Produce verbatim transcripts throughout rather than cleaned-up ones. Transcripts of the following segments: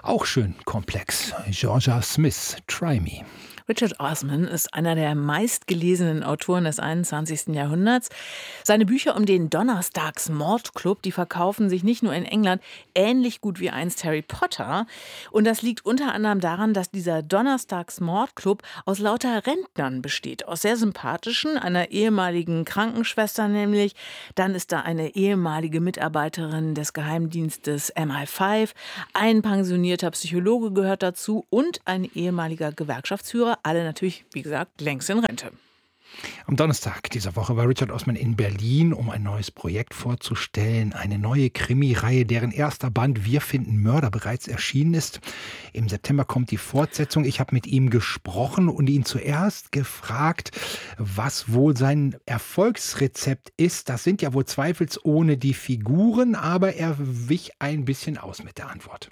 Auch schön komplex. Georgia Smith, Try Me. Richard Osman ist einer der meistgelesenen Autoren des einundzwanzigsten Jahrhunderts. Seine Bücher um den Donnerstags-Mordclub, die verkaufen sich nicht nur in England ähnlich gut wie einst Harry Potter. Und das liegt unter anderem daran, dass dieser Donnerstags-Mordclub aus lauter Rentnern besteht. Aus sehr sympathischen, einer ehemaligen Krankenschwester nämlich. Dann ist da eine ehemalige Mitarbeiterin des Geheimdienstes M I fünf. Ein pensionierter Psychologe gehört dazu und ein ehemaliger Gewerkschaftsführer. Alle natürlich, wie gesagt, längst in Rente. Am Donnerstag dieser Woche war Richard Osman in Berlin, um ein neues Projekt vorzustellen. Eine neue Krimireihe, deren erster Band Wir finden Mörder bereits erschienen ist. Im September kommt die Fortsetzung. Ich habe mit ihm gesprochen und ihn zuerst gefragt, was wohl sein Erfolgsrezept ist. Das sind ja wohl zweifelsohne die Figuren, aber er wich ein bisschen aus mit der Antwort.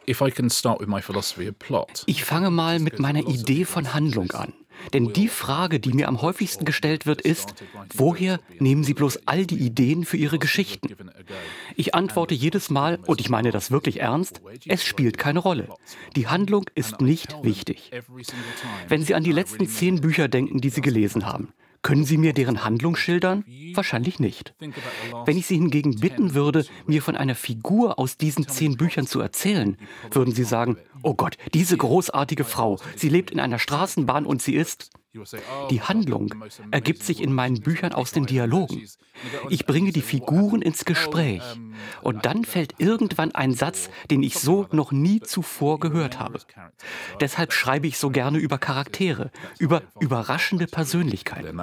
Ich fange mal mit meiner Idee von Handlung an. Denn die Frage, die mir am häufigsten gestellt wird, ist, woher nehmen Sie bloß all die Ideen für Ihre Geschichten? Ich antworte jedes Mal, und ich meine das wirklich ernst, es spielt keine Rolle. Die Handlung ist nicht wichtig. Wenn Sie an die letzten zehn Bücher denken, die Sie gelesen haben, können Sie mir deren Handlung schildern? Wahrscheinlich nicht. Wenn ich Sie hingegen bitten würde, mir von einer Figur aus diesen zehn Büchern zu erzählen, würden Sie sagen, oh Gott, diese großartige Frau, sie lebt in einer Straßenbahn und sie ist... Die Handlung ergibt sich in meinen Büchern aus den Dialogen. Ich bringe die Figuren ins Gespräch. Und dann fällt irgendwann ein Satz, den ich so noch nie zuvor gehört habe. Deshalb schreibe ich so gerne über Charaktere, über überraschende Persönlichkeiten.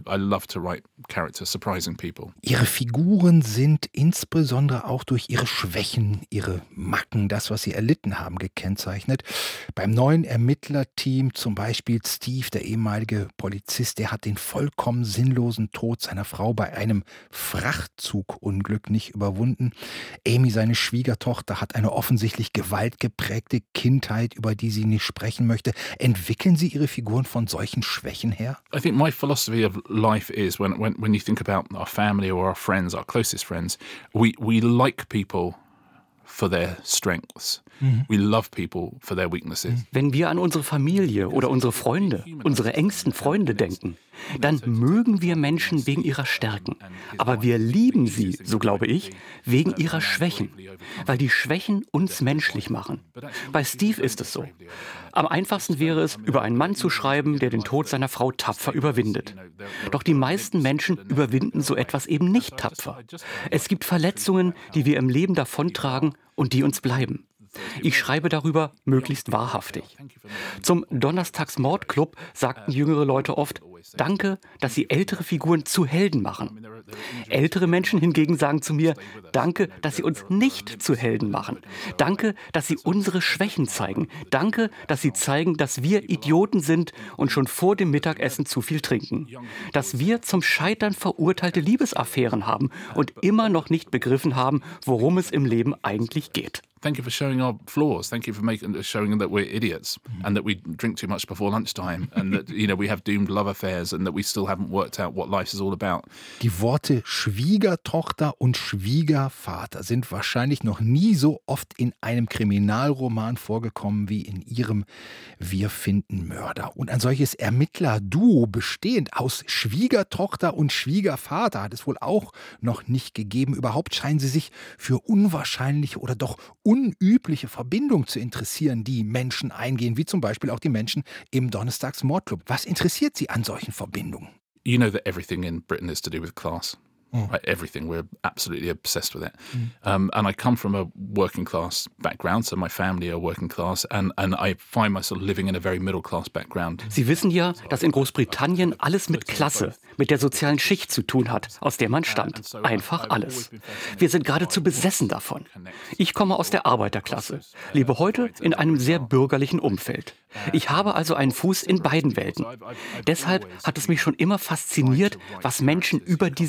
Ihre Figuren sind insbesondere auch durch ihre Schwächen, ihre Macken, das, was sie erlitten haben, gekennzeichnet. Beim neuen Ermittlerteam zum Beispiel Steve, der ehemalige Polizist, der hat den vollkommen sinnlosen Tod seiner Frau bei einem Frachtzugunglück nicht überwunden. Amy, seine Schwiegertochter, hat eine offensichtlich gewaltgeprägte Kindheit, über die sie nicht sprechen möchte. Entwickeln Sie Ihre Figuren von solchen Schwächen her? I think my philosophy of life is when when when you think about our family or our friends, our closest friends, we we like people for their strengths. Mhm. We love people for their weaknesses. Wenn wir an unsere Familie oder unsere Freunde, unsere engsten Freunde denken, dann mögen wir Menschen wegen ihrer Stärken. Aber wir lieben sie, so glaube ich, wegen ihrer Schwächen, weil die Schwächen uns menschlich machen. Bei Steve ist es so. Am einfachsten wäre es, über einen Mann zu schreiben, der den Tod seiner Frau tapfer überwindet. Doch die meisten Menschen überwinden so etwas eben nicht tapfer. Es gibt Verletzungen, die wir im Leben davontragen und die uns bleiben. Ich schreibe darüber möglichst wahrhaftig. Zum Donnerstags-Mordclub sagten jüngere Leute oft, danke, dass Sie ältere Figuren zu Helden machen. Ältere Menschen hingegen sagen zu mir, danke, dass Sie uns nicht zu Helden machen. Danke, dass Sie unsere Schwächen zeigen. Danke, dass Sie zeigen, dass wir Idioten sind und schon vor dem Mittagessen zu viel trinken. Dass wir zum Scheitern verurteilte Liebesaffären haben und immer noch nicht begriffen haben, worum es im Leben eigentlich geht. Thank you for showing our flaws. Thank you for making showing that we're idiots and that we drink too much before lunchtime and that, you know, we have doomed love affairs and that we still haven't worked out what life is all about. Die Worte Schwiegertochter und Schwiegervater sind wahrscheinlich noch nie so oft in einem Kriminalroman vorgekommen wie in Ihrem Wir finden Mörder. Und ein solches Ermittlerduo bestehend aus Schwiegertochter und Schwiegervater hat es wohl auch noch nicht gegeben. Überhaupt scheinen Sie sich für unwahrscheinliche oder doch unübliche Verbindungen zu interessieren, die Menschen eingehen, wie zum Beispiel auch die Menschen im Donnerstags-Mordclub. Was interessiert Sie an solchen Verbindungen? You know that everything in Britain is to do with class. Mm. Right, everything. We're absolutely obsessed with it. Mm. Um, and I come from a working class background, so my family are working class, and, and I find myself living in a very middle class background. Sie wissen ja, dass in Großbritannien alles mit Klasse, mit der sozialen Schicht zu tun hat, aus der man stammt. Einfach alles. Wir sind geradezu besessen davon. Ich komme aus der Arbeiterklasse, lebe heute in einem sehr bürgerlichen Umfeld. Ich habe also einen Fuß in beiden Welten. Deshalb hat es mich schon immer fasziniert, was Menschen über diese Gräben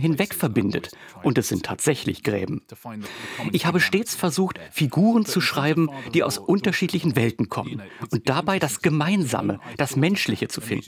hinweg verbindet. Und es sind tatsächlich Gräben. Ich habe stets versucht, Figuren zu schreiben, die aus unterschiedlichen Welten kommen und dabei das Gemeinsame, das Menschliche zu finden.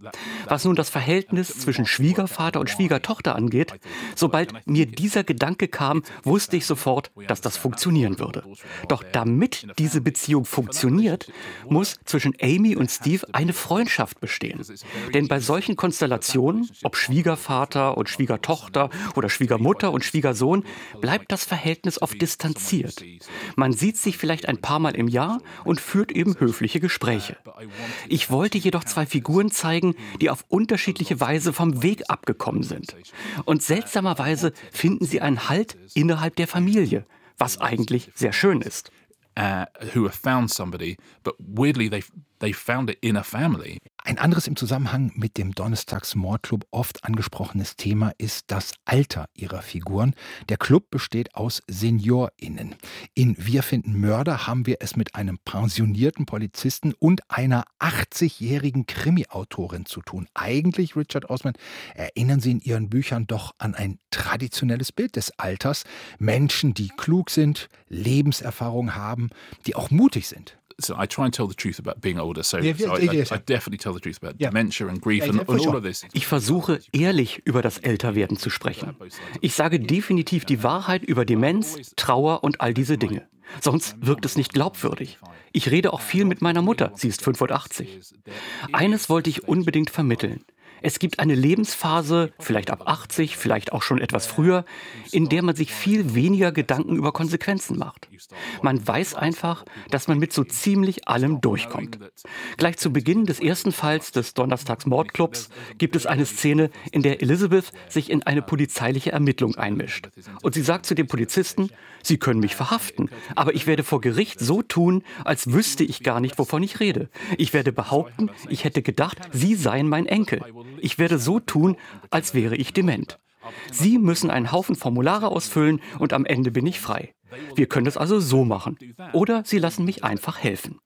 Was nun das Verhältnis zwischen Schwiegervater und Schwiegertochter angeht, sobald mir dieser Gedanke kam, wusste ich sofort, dass das funktionieren würde. Doch damit diese Beziehung funktioniert, muss zwischen Amy und Steve eine Freundschaft bestehen. Denn bei solchen Konstellationen, ob Schwiegervater und Schwiegertochter oder Schwiegermutter und Schwiegersohn, bleibt das Verhältnis oft distanziert. Man sieht sich vielleicht ein paar Mal im Jahr und führt eben höfliche Gespräche. Ich wollte jedoch zwei Figuren zeigen, die auf unterschiedliche Weise vom Weg abgekommen sind. Und seltsamerweise finden sie einen Halt innerhalb der Familie, was eigentlich sehr schön ist. Uh, who have found somebody, but weirdly they they found it in a family. Ein anderes im Zusammenhang mit dem Donnerstags-Mordclub oft angesprochenes Thema ist das Alter ihrer Figuren. Der Club besteht aus SeniorInnen. In Wir finden Mörder haben wir es mit einem pensionierten Polizisten und einer achtzigjährigen Krimi-Autorin zu tun. Eigentlich, Richard Osman, erinnern Sie in Ihren Büchern doch an ein traditionelles Bild des Alters. Menschen, die klug sind, Lebenserfahrung haben, die auch mutig sind. So I try and tell the truth about being older. So, Yeah, so yeah, I, I, yes, I definitely tell the truth about Yeah. dementia and grief Yeah, and, yeah, for and all sure. of this. Ich versuche, ehrlich über das Älterwerden zu sprechen. Ich sage definitiv die Wahrheit über Demenz, Trauer und all diese Dinge. Sonst wirkt es nicht glaubwürdig. Ich rede auch viel mit meiner Mutter, sie ist fünfundachtzig. Eines wollte ich unbedingt vermitteln. Es gibt eine Lebensphase, vielleicht ab achtzig, vielleicht auch schon etwas früher, in der man sich viel weniger Gedanken über Konsequenzen macht. Man weiß einfach, dass man mit so ziemlich allem durchkommt. Gleich zu Beginn des ersten Falls des Donnerstags-Mordclubs gibt es eine Szene, in der Elizabeth sich in eine polizeiliche Ermittlung einmischt. Und sie sagt zu dem Polizisten, Sie können mich verhaften, aber ich werde vor Gericht so tun, als wüsste ich gar nicht, wovon ich rede. Ich werde behaupten, ich hätte gedacht, Sie seien mein Enkel. Ich werde so tun, als wäre ich dement. Sie müssen einen Haufen Formulare ausfüllen und am Ende bin ich frei. Wir können es also so machen. Oder Sie lassen mich einfach helfen.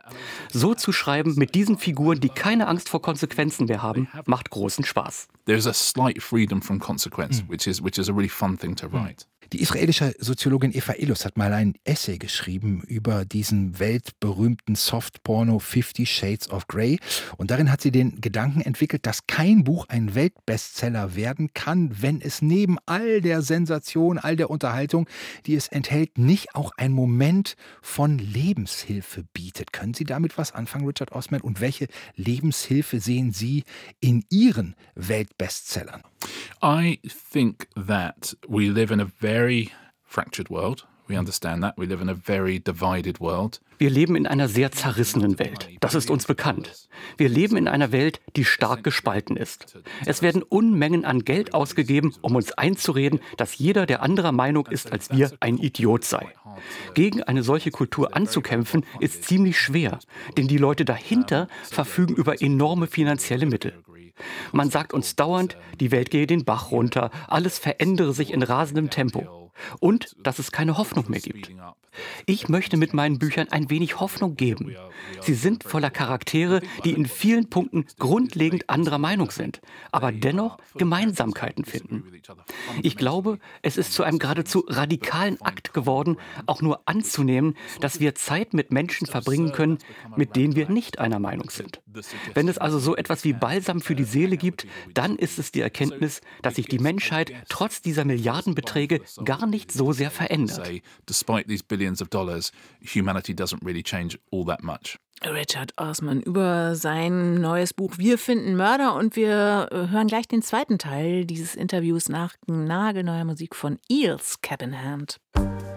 So zu schreiben mit diesen Figuren, die keine Angst vor Konsequenzen mehr haben, macht großen Spaß. There's a slight freedom from consequence, mm. which is which is a really fun thing to write. Die israelische Soziologin Eva Ilus hat mal ein Essay geschrieben über diesen weltberühmten Softporno Fifty Shades of Grey. Und darin hat sie den Gedanken entwickelt, dass kein Buch ein Weltbestseller werden kann, wenn es neben all der Sensation, all der Unterhaltung, die es enthält, nicht auch einen Moment von Lebenshilfe bietet. Können Sie damit was anfangen, Richard Osman? Und welche Lebenshilfe sehen Sie in Ihren Weltbestsellern? I think that we live in a very fractured world. We understand that. We live in a very divided world. Wir leben in einer sehr zerrissenen Welt. Das ist uns bekannt. Wir leben in einer Welt, die stark gespalten ist. Es werden Unmengen an Geld ausgegeben, um uns einzureden, dass jeder, der anderer Meinung ist als wir, ein Idiot sei. Gegen eine solche Kultur anzukämpfen, ist ziemlich schwer, denn die Leute dahinter verfügen über enorme finanzielle Mittel. Man sagt uns dauernd, die Welt gehe den Bach runter, alles verändere sich in rasendem Tempo und dass es keine Hoffnung mehr gibt. Ich möchte mit meinen Büchern ein wenig Hoffnung geben. Sie sind voller Charaktere, die in vielen Punkten grundlegend anderer Meinung sind, aber dennoch Gemeinsamkeiten finden. Ich glaube, es ist zu einem geradezu radikalen Akt geworden, auch nur anzunehmen, dass wir Zeit mit Menschen verbringen können, mit denen wir nicht einer Meinung sind. Wenn es also so etwas wie Balsam für die Seele gibt, dann ist es die Erkenntnis, dass sich die Menschheit trotz dieser Milliardenbeträge gar nicht so sehr verändert. Of dollars, humanity doesn't really change all that much. Richard Osman über sein neues Buch Wir finden Mörder und wir hören gleich den zweiten Teil dieses Interviews nach nagelneuer Musik von Eels Cap in Hand.